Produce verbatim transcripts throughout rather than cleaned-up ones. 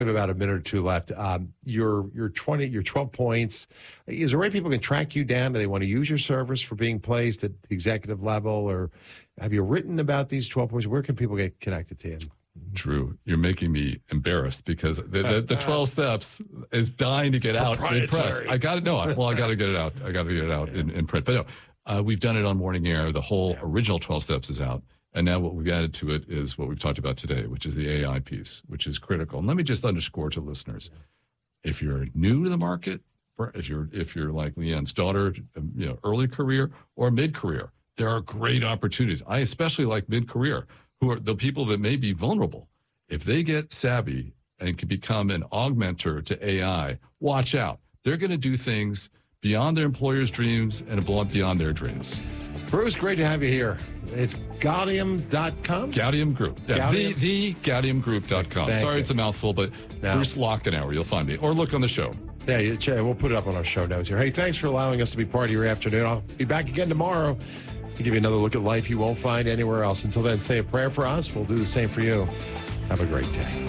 We have about a minute or two left. Um, your your twenty, your twelve points. Is there a way people can track you down? Do they want to use your service for being placed at the executive level, or have you written about these twelve points? Where can people get connected to you? Drew, you're making me embarrassed because the, the, the twelve steps is dying to get out in press. I got to know. Well, I got to get it out. I got to get it out in, in print. But no, uh, we've done it on Morning Air. The whole yeah. original twelve steps is out. And now what we've added to it is what we've talked about today, which is the A I piece, which is critical. And let me just underscore to listeners, if you're new to the market, if you're if you're like Leanne's daughter, you know, early career or mid-career, there are great opportunities. I especially like mid-career, who are the people that may be vulnerable. If they get savvy and can become an augmenter to A I, watch out. They're going to do things beyond their employer's dreams and beyond their dreams. Bruce, great to have you here. It's Gaudium dot com? Gaudium Group. Yeah, Gaudium? the, the Gaudium Group dot com. Thank Sorry, you. It's a mouthful, but no. Bruce Lochtenauer, you'll find me. Or look on the show. Yeah, we'll put it up on our show notes here. Hey, thanks for allowing us to be part of your afternoon. I'll be back again tomorrow to give you another look at life you won't find anywhere else. Until then, say a prayer for us. We'll do the same for you. Have a great day.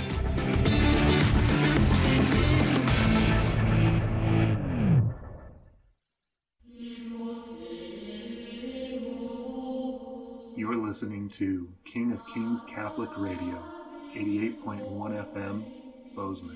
You're listening to King of Kings Catholic Radio, eighty-eight point one F M, Bozeman.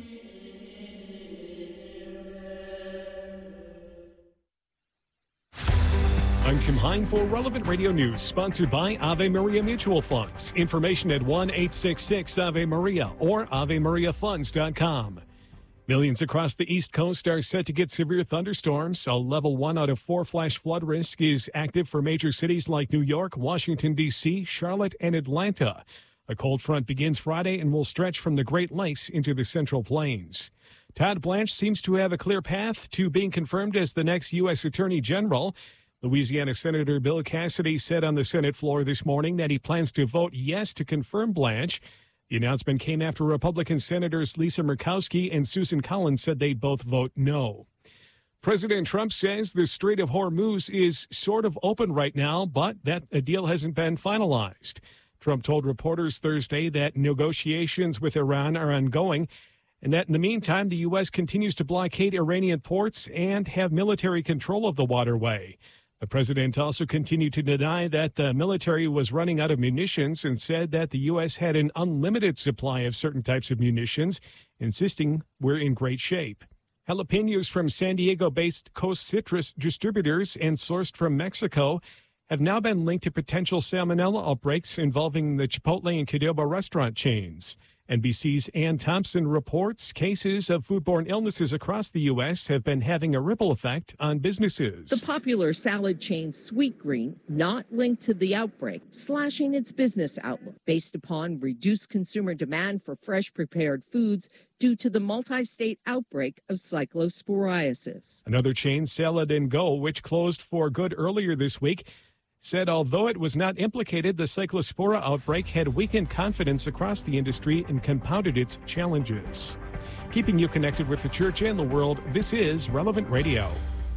I'm Tim Hine for Relevant Radio News, sponsored by Ave Maria Mutual Funds. Information at one eight six six Ave Maria or ave maria funds dot com. Millions across the East Coast are set to get severe thunderstorms. A level one out of four flash flood risk is active for major cities like New York, Washington, D C, Charlotte, and Atlanta. A cold front begins Friday and will stretch from the Great Lakes into the Central Plains. Todd Blanche seems to have a clear path to being confirmed as the next U S Attorney General. Louisiana Senator Bill Cassidy said on the Senate floor this morning that he plans to vote yes to confirm Blanche. The announcement came after Republican Senators Lisa Murkowski and Susan Collins said they'd both vote no. President Trump says the Strait of Hormuz is sort of open right now, but that a deal hasn't been finalized. Trump told reporters Thursday that negotiations with Iran are ongoing and that in the meantime, the U S continues to blockade Iranian ports and have military control of the waterway. The president also continued to deny that the military was running out of munitions and said that the U S had an unlimited supply of certain types of munitions, insisting we're in great shape. Jalapenos from San Diego-based Coast Citrus distributors and sourced from Mexico have now been linked to potential salmonella outbreaks involving the Chipotle and Qdoba restaurant chains. N B C's Ann Thompson reports cases of foodborne illnesses across the U S have been having a ripple effect on businesses. The popular salad chain Sweetgreen, not linked to the outbreak, slashing its business outlook based upon reduced consumer demand for fresh prepared foods due to the multi-state outbreak of cyclosporiasis. Another chain, Salad and Go, which closed for good earlier this week, said although it was not implicated, the cyclospora outbreak had weakened confidence across the industry and compounded its challenges. Keeping you connected with the church and the world, this is Relevant Radio.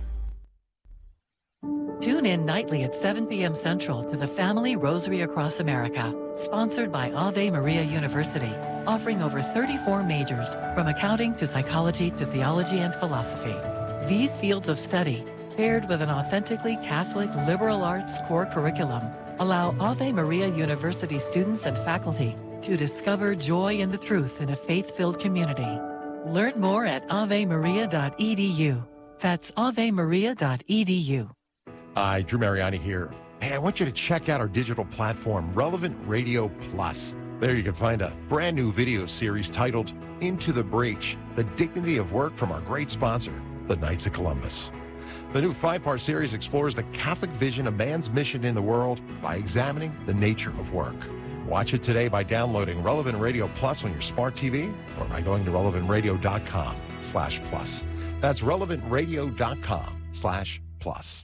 Tune in nightly at seven p.m. Central to the Family Rosary Across America, sponsored by Ave Maria University, offering over thirty-four majors, from accounting to psychology to theology and philosophy. These fields of study, paired with an authentically Catholic liberal arts core curriculum, allow Ave Maria University students and faculty to discover joy in the truth in a faith-filled community. Learn more at ave maria dot e d u. That's ave maria dot e d u. Hi, Drew Mariani here. Hey, I want you to check out our digital platform, Relevant Radio Plus. There you can find a brand new video series titled Into the Breach, the dignity of work from our great sponsor, the Knights of Columbus. The new five-part series explores the Catholic vision of man's mission in the world by examining the nature of work. Watch it today by downloading Relevant Radio Plus on your smart T V or by going to relevant radio dot com slash plus. That's relevant radio dot com slash plus.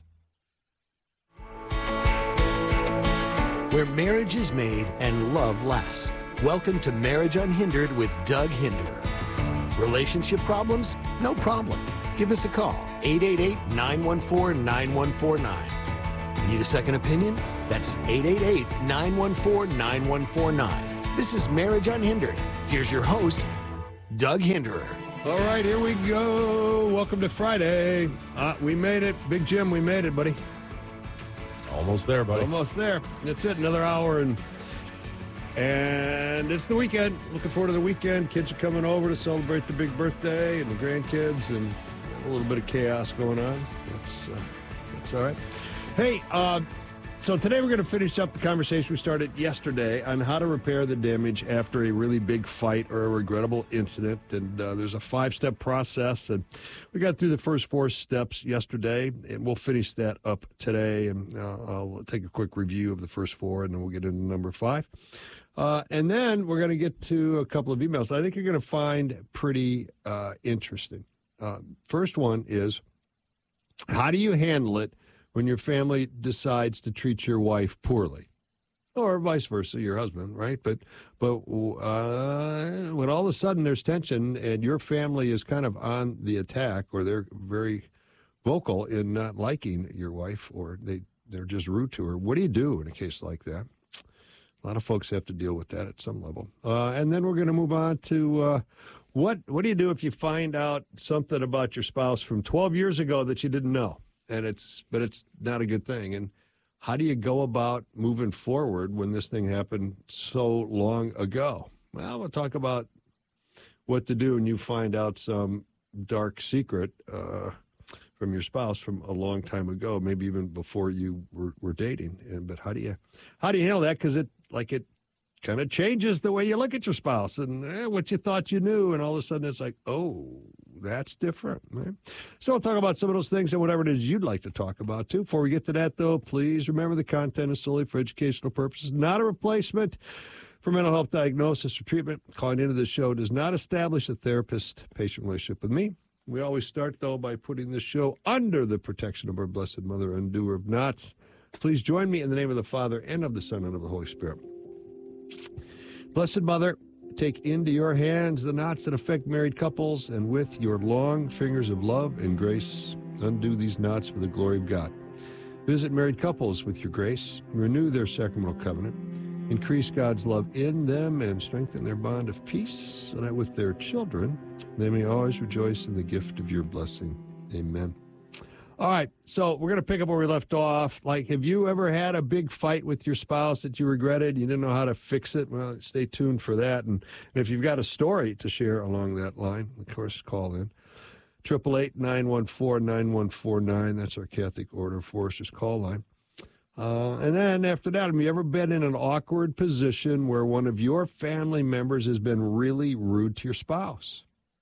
Where marriage is made and love lasts. Welcome to Marriage Unhindered with Doug Hinderer. Relationship problems? No problem. Give us a call, eight eight eight, nine one four, nine one four nine. Need a second opinion? That's eight eight eight, nine one four, nine one four nine. This is Marriage Unhindered. Here's your host, Doug Hinderer. All right, here we go. Welcome to Friday. Uh, we made it. Big Jim, we made it, buddy. Almost there, buddy. Almost there. That's it. Another hour, and and it's the weekend. Looking forward to the weekend. Kids are coming over to celebrate the big birthday and the grandkids, and a little bit of chaos going on. That's uh, that's all right. Hey, uh, so today we're going to finish up the conversation we started yesterday on how to repair the damage after a really big fight or a regrettable incident. And uh, there's a five-step process, and we got through the first four steps yesterday, and we'll finish that up today. And uh, I'll take a quick review of the first four, and then we'll get into number five. Uh, and then we're going to get to a couple of emails I think you're going to find pretty uh, interesting. Uh, first one is, how do you handle it when your family decides to treat your wife poorly, or vice versa, your husband, right? But but uh, when all of a sudden there's tension and your family is kind of on the attack, or they're very vocal in not liking your wife, or they, they're just rude to her, what do you do in a case like that? A lot of folks have to deal with that at some level. Uh, and then we're going to move on to uh, what what do you do if you find out something about your spouse from twelve years ago that you didn't know? And it's, but it's not a good thing. And how do you go about moving forward when this thing happened so long ago? Well, we'll talk about what to do when you find out some dark secret uh, from your spouse from a long time ago, maybe even before you were, were dating. And but how do you, how do you handle that? Because it, like it, kind of changes the way you look at your spouse and eh, what you thought you knew, and all of a sudden it's like, oh, that's different, right? So we'll talk about some of those things and whatever it is you'd like to talk about, too. Before we get to that, though, please remember the content is solely for educational purposes, not a replacement for mental health diagnosis or treatment. Calling into this show does not establish a therapist-patient relationship with me. We always start, though, by putting this show under the protection of our Blessed Mother, undoer of knots. Please join me in the name of the Father, and of the Son, and of the Holy Spirit. Blessed Mother, take into your hands the knots that affect married couples, and with your long fingers of love and grace, undo these knots for the glory of God. Visit married couples with your grace, renew their sacramental covenant, increase God's love in them, and strengthen their bond of peace, so that with their children, they may always rejoice in the gift of your blessing. Amen. All right, so we're going to pick up where we left off. Like, have you ever had a big fight with your spouse that you regretted? You didn't know how to fix it? Well, stay tuned for that. And, and if you've got a story to share along that line, of course, call in. eight eight eight, nine one four, nine one four nine. That's our Catholic Order of Foresters call line. Uh, and then after that, have you ever been in an awkward position where one of your family members has been really rude to your spouse?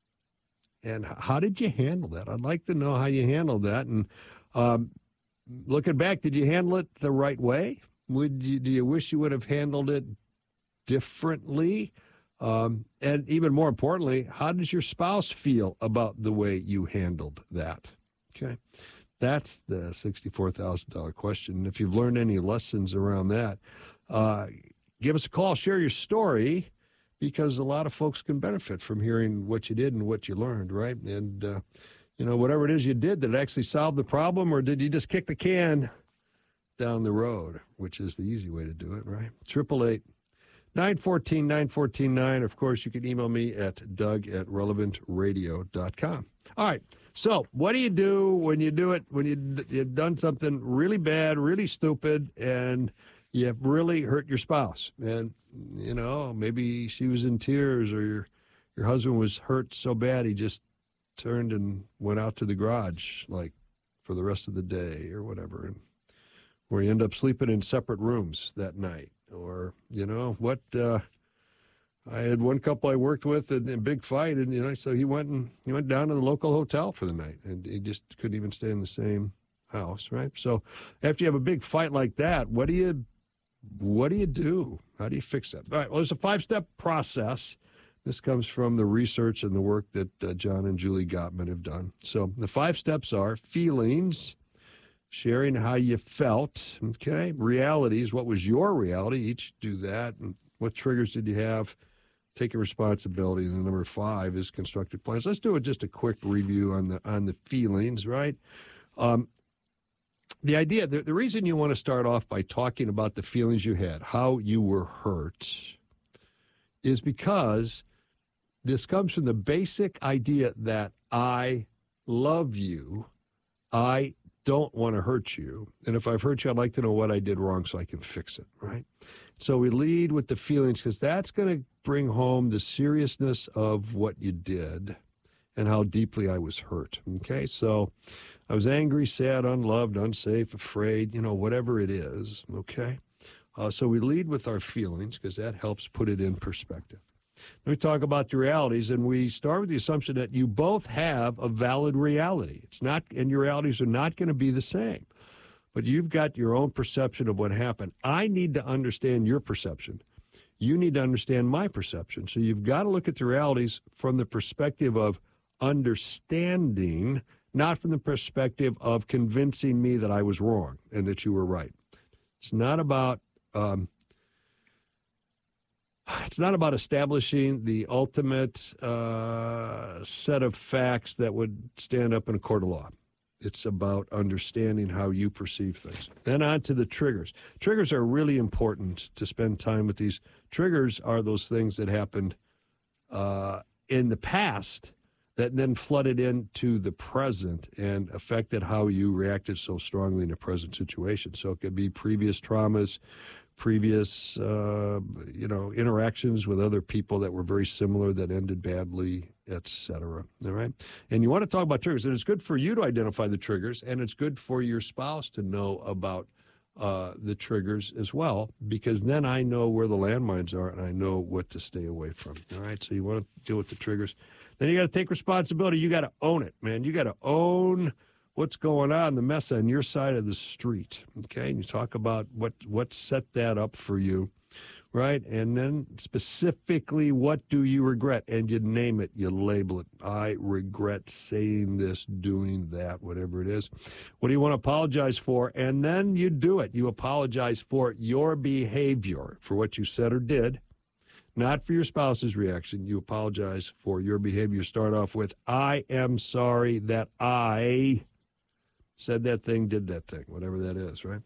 And how did you handle that? I'd like to know how you handled that. And um, looking back, did you handle it the right way? Would you, do you wish you would have handled it differently? Um, and even more importantly, how does your spouse feel about the way you handled that? Okay, that's the sixty-four thousand dollars question. And if you've learned any lessons around that, uh, give us a call, share your story, because a lot of folks can benefit from hearing what you did and what you learned, right? And, uh, you know, whatever it is you did, did it actually solve the problem, or did you just kick the can down the road, which is the easy way to do it, right? eight eight eight, nine one four, nine one four nine. Of course, you can email me at doug at relevant radio dot com. All right, so what do you do when you do it, when you, you've done something really bad, really stupid, and you really hurt your spouse? And you know, maybe she was in tears, or your your husband was hurt so bad he just turned and went out to the garage, like, for the rest of the day or whatever, and where you end up sleeping in separate rooms that night. Or, you know, what, uh, I had one couple I worked with in a big fight, and, you know, so he went and he went down to the local hotel for the night, and he just couldn't even stay in the same house, right? So after you have a big fight like that, what do you What do you do? How do you fix that? All right, well, there's a five-step process. This comes from the research and the work that uh, John and Julie Gottman have done. So the five steps are feelings, sharing how you felt, okay? Realities, what was your reality? Each do that. And what triggers did you have? Taking responsibility. And then number five is constructive plans. Let's do it, just a quick review on the on the feelings, right? Um, The idea, the, the reason you want to start off by talking about the feelings you had, how you were hurt, is because this comes from the basic idea that I love you. I don't want to hurt you. And if I've hurt you, I'd like to know what I did wrong so I can fix it, right? So we lead with the feelings because that's going to bring home the seriousness of what you did and how deeply I was hurt, okay? So I was angry, sad, unloved, unsafe, afraid, you know, whatever it is, okay? Uh, so we lead with our feelings because that helps put it in perspective. Then we talk about the realities, and we start with the assumption that you both have a valid reality. It's not, and your realities are not going to be the same. But you've got your own perception of what happened. I need to understand your perception. You need to understand my perception. So you've got to look at the realities from the perspective of understanding, not from the perspective of convincing me that I was wrong and that you were right. It's not about um, it's not about establishing the ultimate uh, set of facts that would stand up in a court of law. It's about understanding how you perceive things. Then on to the triggers. Triggers are really important to spend time with these. Triggers are those things that happened uh, in the past that then flooded into the present and affected how you reacted so strongly in a present situation. So it could be previous traumas, previous, uh, you know, interactions with other people that were very similar that ended badly, et cetera. All right? And you want to talk about triggers. And it's good for you to identify the triggers, and it's good for your spouse to know about uh, the triggers as well, because then I know where the landmines are and I know what to stay away from. All right? So you want to deal with the triggers. Then you got to take responsibility. You got to own it, man. You got to own what's going on, the mess on your side of the street, okay? And you talk about what, what set that up for you, right? And then specifically, what do you regret? And you name it, you label it. I regret saying this, doing that, whatever it is. What do you want to apologize for? And then you do it. You apologize for your behavior, for what you said or did, not for your spouse's reaction. You apologize for your behavior. Start off with, I am sorry that I said that thing, did that thing, whatever that is, right?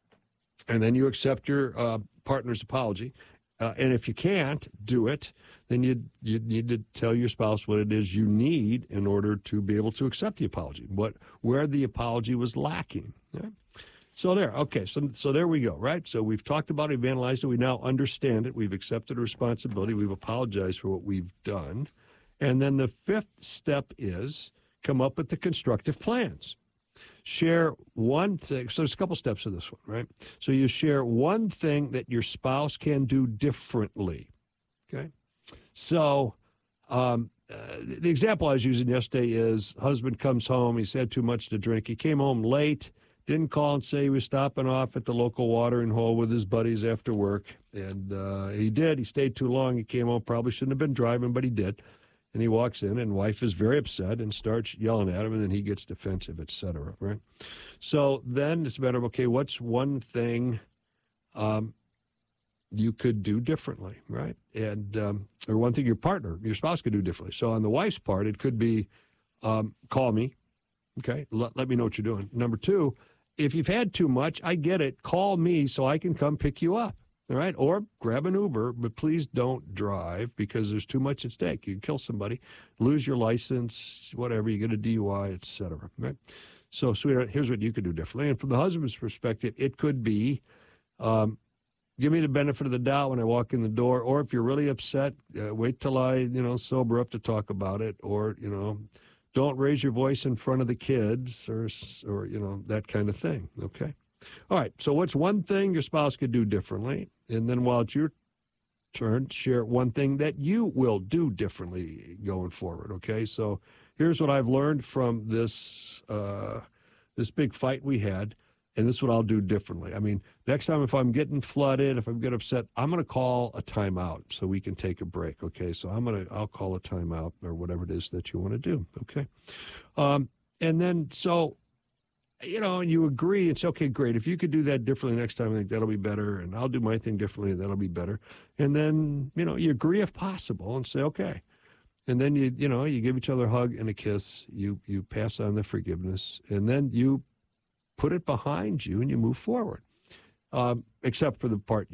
And then you accept your uh, partner's apology. Uh, and if you can't do it, then you you need to tell your spouse what it is you need in order to be able to accept the apology, what where the apology was lacking. Yeah? So there, okay, so, so there we go, right? So we've talked about it, we've analyzed it, we now understand it, we've accepted responsibility, we've apologized for what we've done. And then the fifth step is come up with the constructive plans. Share one thing. So there's a couple steps to this one, right? So you share one thing that your spouse can do differently, okay? So um, uh, the example I was using yesterday is husband comes home, he's had too much to drink. He came home late, didn't call and say he was stopping off at the local watering hole with his buddies after work. And uh, he did. He stayed too long. He came home, probably shouldn't have been driving, but he did. And he walks in, and wife is very upset and starts yelling at him, and then he gets defensive, et cetera, right? So then it's a matter of, okay, what's one thing um, you could do differently, right? And um, or one thing your partner, your spouse could do differently. So on the wife's part, it could be um, call me, okay? Let, let me know what you're doing. Number two, if you've had too much, I get it. Call me so I can come pick you up. All right, or grab an Uber, but please don't drive because there's too much at stake. You can kill somebody, lose your license, whatever, you get a D U I, et cetera, right? So, sweetheart, here's what you could do differently. And from the husband's perspective, it could be um, give me the benefit of the doubt when I walk in the door, or if you're really upset, uh, wait till I, you know, sober up to talk about it, or, you know, don't raise your voice in front of the kids, or, or you know, that kind of thing, okay? All right, so what's one thing your spouse could do differently? And then while it's your turn, share one thing that you will do differently going forward, okay? So here's what I've learned from this uh, this big fight we had, and this is what I'll do differently. I mean, next time if I'm getting flooded, if I'm getting upset, I'm going to call a timeout so we can take a break, okay? So I'm going to, I'll call a timeout or whatever it is that you want to do, okay? Um, and then, so... you know, and you agree, it's okay, great. If you could do that differently next time, I think that'll be better. And I'll do my thing differently, and that'll be better. And then, you know, you agree if possible and say, okay. And then, you you know, you give each other a hug and a kiss. You you pass on the forgiveness. And then you put it behind you and you move forward. Um, except for the part you've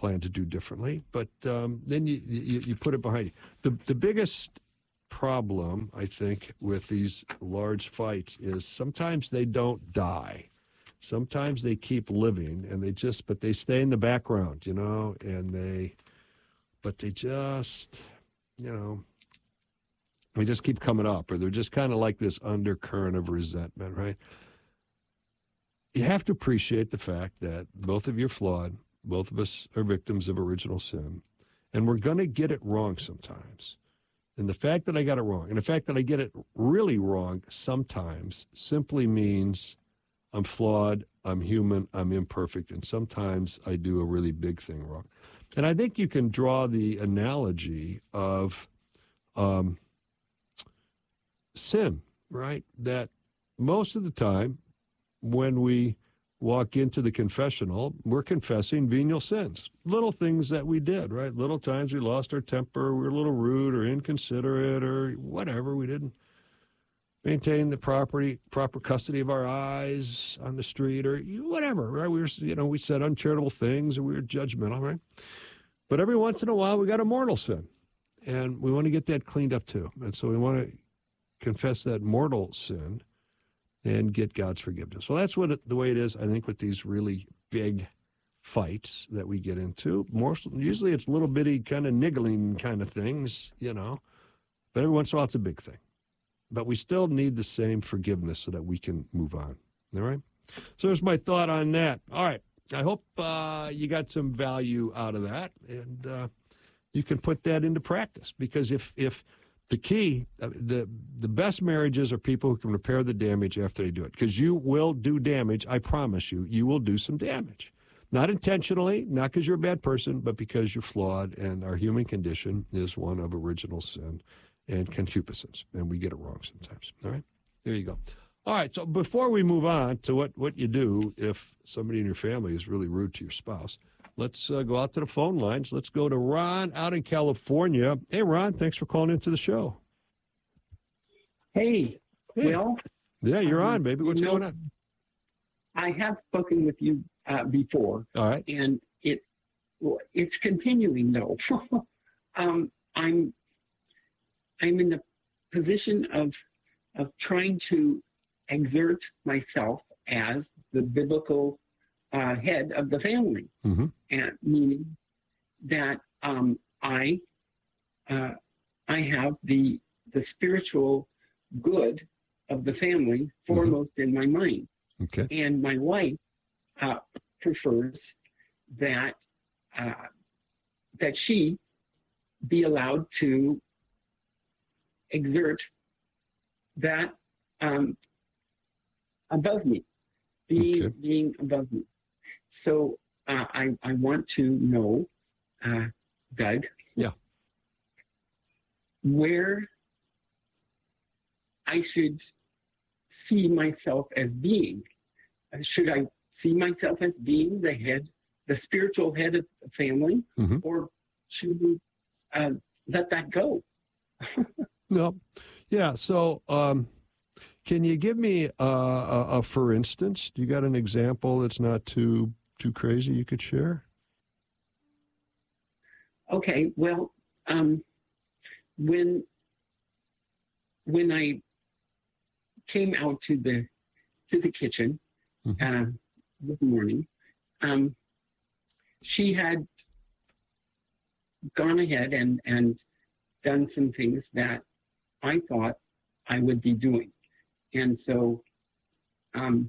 plan to do differently. But um, then you, you you put it behind you. The the biggest problem, I think, with these large fights is sometimes they don't die. Sometimes they keep living, and they just, but they stay in the background, you know, and they, but they just, you know, they just keep coming up, or they're just kind of like this undercurrent of resentment, right? You have to appreciate the fact that both of you are flawed. Both of us are victims of original sin, and we're going to get it wrong sometimes. And the fact that I got it wrong, and the fact that I get it really wrong sometimes simply means I'm flawed, I'm human, I'm imperfect, and sometimes I do a really big thing wrong. And I think you can draw the analogy of um, sin, right? That most of the time, when we walk into the confessional, we're confessing venial sins, little things that we did, right? Little times we lost our temper, we were a little rude or inconsiderate or whatever. We didn't maintain the property, proper custody of our eyes on the street or whatever, right? We were, you know, we said uncharitable things or we were judgmental, right? But every once in a while we got a mortal sin, and we want to get that cleaned up too. And so we want to confess that mortal sin and get God's forgiveness. Well, that's what it, the way it is, I think, with these really big fights that we get into. More usually it's little bitty kind of niggling kind of things, you know, but every once in a while it's a big thing. But we still need the same forgiveness so that we can move on. All right? So there's my thought on that. All right. I hope uh, you got some value out of that, and uh, you can put that into practice. Because if if the key, the the best marriages are people who can repair the damage after they do it. Because you will do damage, I promise you. You will do some damage. Not intentionally, not because you're a bad person, but because you're flawed, and our human condition is one of original sin and concupiscence, and we get it wrong sometimes. All right? There you go. All right, so before we move on to what, what you do if somebody in your family is really rude to your spouse, let's uh, go out to the phone lines. Let's go to Ron out in California. Hey, Ron, thanks for calling into the show. Hey, hey. Will. Yeah, you're on, baby. What's you know, going on? I have spoken with you uh, before. All right. And it well, it's continuing, though. um, I'm I'm in the position of of trying to exert myself as the biblical uh, head of the family, mm-hmm. and meaning that um, I uh, I have the the spiritual good of the family foremost mm-hmm. in my mind. Okay. And my wife uh, prefers that uh, that she be allowed to exert that um, above me, being okay. being above me. So uh, I I want to know, uh, Doug. Yeah. Where I should see myself as being. Should I see myself as being the head, the spiritual head of the family, mm-hmm. or should we uh, let that go? No. Yeah. So, um, can you give me a, a, a for instance? Do you got an example that's not too too crazy you could share? Okay. Well, um, when when I came out to the to the kitchen mm-hmm. uh, this morning, um, she had gone ahead and, and done some things that I thought I would be doing. And so um,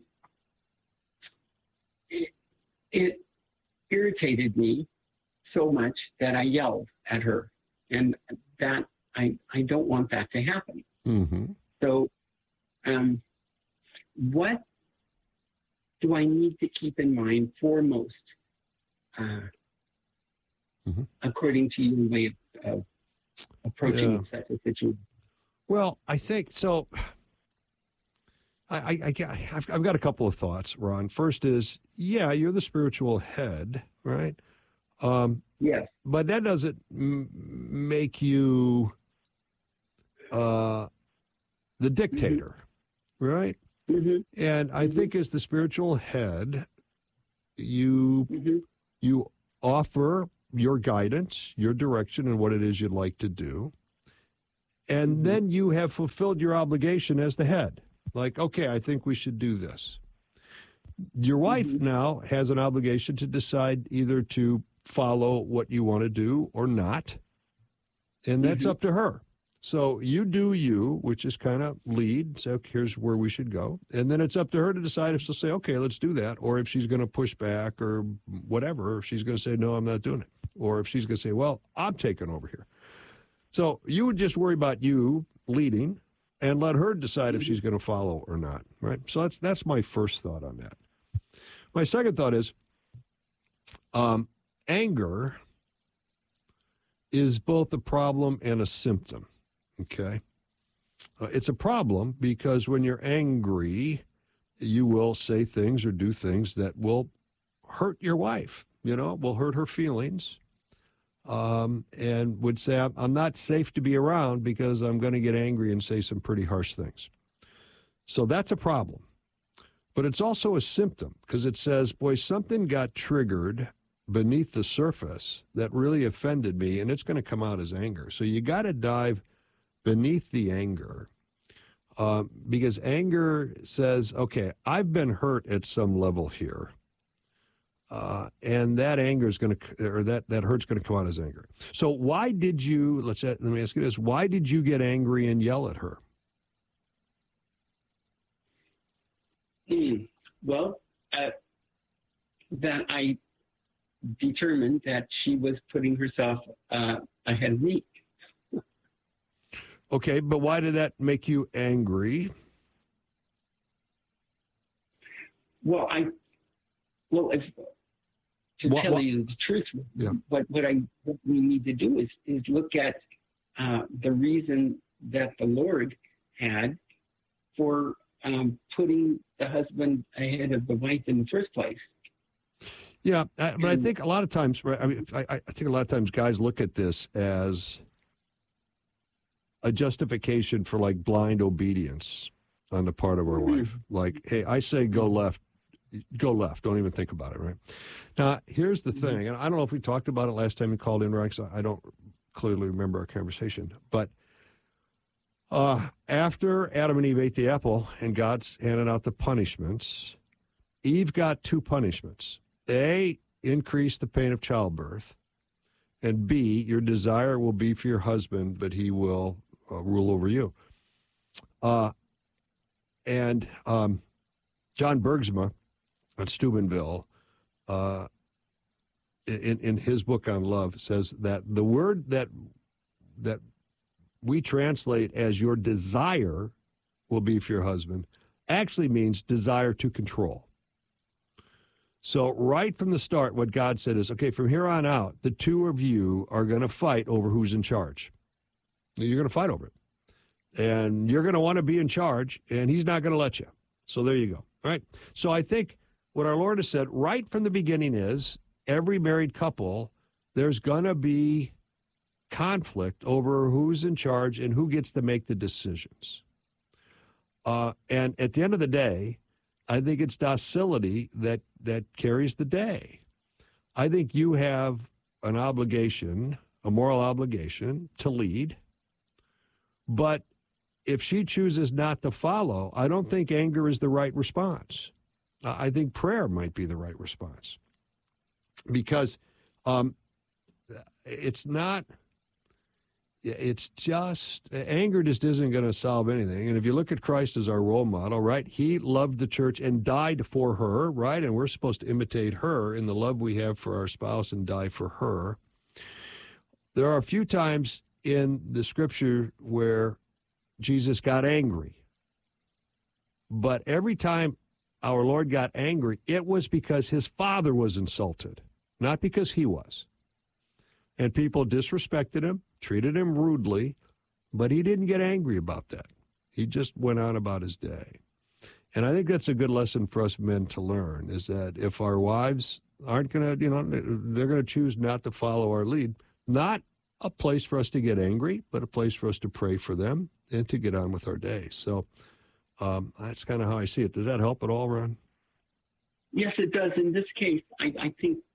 it, it irritated me so much that I yelled at her. And that I, I don't want that to happen. Mm-hmm. So um, what do I need to keep in mind foremost uh, mm-hmm. according to your way of, of approaching yeah. such a situation? Well, I think so. I, I, I, I've, I've got a couple of thoughts, Ron. First is, yeah, you're the spiritual head, right? Um, yes. But that doesn't m- make you uh, the dictator, mm-hmm. right? Mm-hmm. And I mm-hmm. think as the spiritual head, you mm-hmm. you offer your guidance, your direction, and what it is you'd like to do. And mm-hmm. then you have fulfilled your obligation as the head. Like, okay, I think we should do this. Your wife mm-hmm. now has an obligation to decide either to follow what you want to do or not. And that's mm-hmm. up to her. So you do you, which is kind of lead. So here's where we should go. And then it's up to her to decide if she'll say, okay, let's do that. Or if she's going to push back or whatever. Or if she's going to say, no, I'm not doing it. Or if she's going to say, well, I'm taking over here. So you would just worry about you leading and let her decide if she's going to follow or not, right? So that's that's my first thought on that. My second thought is um, anger is both a problem and a symptom, okay? Uh, it's a problem because when you're angry, you will say things or do things that will hurt your wife, you know, will hurt her feelings. Um, and would say, I'm, I'm not safe to be around because I'm going to get angry and say some pretty harsh things. So that's a problem. But it's also a symptom because it says, boy, something got triggered beneath the surface that really offended me, and it's going to come out as anger. So you got to dive beneath the anger uh, because anger says, okay, I've been hurt at some level here. Uh, and that anger is going to, or that, that hurt's going to come out as anger. So why did you, let's let me ask you this, why did you get angry and yell at her? Mm, well, uh, that I determined that she was putting herself uh, ahead of me. Okay, but why did that make you angry? Well, I, well, if, to what, tell what? you the truth, yeah. what, what I what we need to do is, is look at uh, the reason that the Lord had for um, putting the husband ahead of the wife in the first place. Yeah, I, but I think a lot of times, I mean, I, I think a lot of times guys look at this as a justification for like blind obedience on the part of our mm-hmm. wife. Like, hey, I say go left, go left. Don't even think about it, right? Now, here's the thing, and I don't know if we talked about it last time you called in, Rex. I don't clearly remember our conversation, but uh, after Adam and Eve ate the apple and God's handed out the punishments, Eve got two punishments. A, increase the pain of childbirth, and B, your desire will be for your husband, but he will uh, rule over you. Uh, and um, John Bergsma at Steubenville, uh, in, in his book on love, says that the word that that we translate as your desire will be for your husband actually means desire to control. So right from the start, what God said is, okay, from here on out, the two of you are going to fight over who's in charge. You're going to fight over it. And you're going to want to be in charge, and he's not going to let you. So there you go. All right. So I think what our Lord has said right from the beginning is every married couple, there's going to be conflict over who's in charge and who gets to make the decisions. Uh, and at the end of the day, I think it's docility that, that carries the day. I think you have an obligation, a moral obligation to lead. But if she chooses not to follow, I don't think anger is the right response. I think prayer might be the right response. Because um, it's not... It's just, anger just isn't going to solve anything. And if you look at Christ as our role model, right, he loved the church and died for her, right? And we're supposed to imitate her in the love we have for our spouse and die for her. There are a few times in the scripture where Jesus got angry. But every time our Lord got angry, it was because his Father was insulted, not because he was. And people disrespected him, treated him rudely, but he didn't get angry about that. He just went on about his day. And I think that's a good lesson for us men to learn, is that if our wives aren't going to, you know, they're going to choose not to follow our lead, not a place for us to get angry, but a place for us to pray for them and to get on with our day. So um, that's kind of how I see it. Does that help at all, Ron? Yes, it does. In this case, I, I think what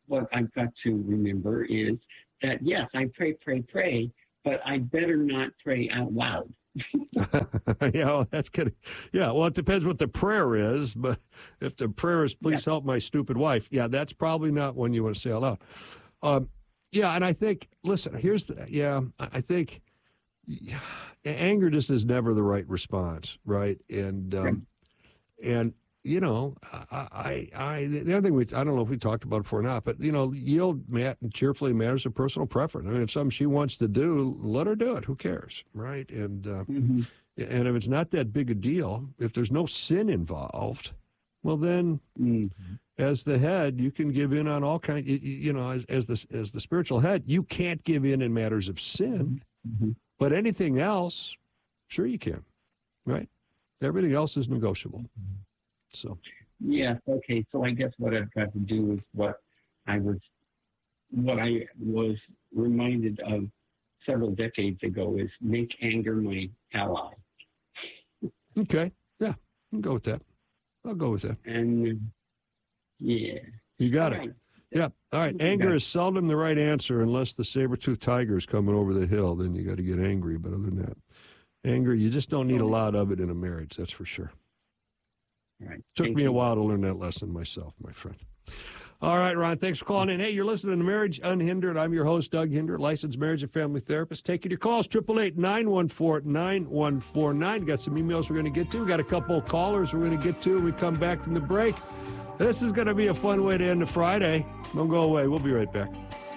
what I've got to remember is that, yes, I pray, pray, pray, but I better not pray out loud. yeah, well, that's good. Yeah, well, it depends what the prayer is, but if the prayer is, please yeah. help my stupid wife, yeah, that's probably not one you want to say out loud. Um, yeah, and I think, listen, here's the, yeah, I think yeah, anger just is never the right response, right? And, um, right. and, you know, I, I, I, the other thing we, I don't know if we talked about it before or not, but, you know, yield Matt, cheerfully matters of personal preference. I mean, if something she wants to do, let her do it. Who cares, right? And, uh, mm-hmm. and if it's not that big a deal, if there's no sin involved, well, then mm-hmm. as the head, you can give in on all kinds, you, you know, as, as the, as the spiritual head, you can't give in in matters of sin, mm-hmm. but anything else, sure you can, right? Everything else is negotiable. Mm-hmm. So, yeah, okay. So I guess what I've got to do is what I was, what I was reminded of several decades ago is make anger my ally. Okay, yeah, I'll go with that. I'll go with that. And yeah, you got All it. Right. Yeah. All right. Anger is seldom the right answer unless the saber-toothed tiger is coming over the hill. Then you got to get angry. But other than that, anger, you just don't need a lot of it in a marriage. That's for sure. Right. Took Thank me you. a while to learn that lesson myself, my friend. All right, Ron, thanks for calling in. Hey, you're listening to Marriage Unhindered. I'm your host, Doug Hinder, licensed marriage and family therapist. Taking your calls, eight eight eight, nine one four, nine one four nine. Got some emails we're going to get to. We got a couple of callers we're going to get to when we come back from the break. This is going to be a fun way to end the Friday. Don't go away. We'll be right back.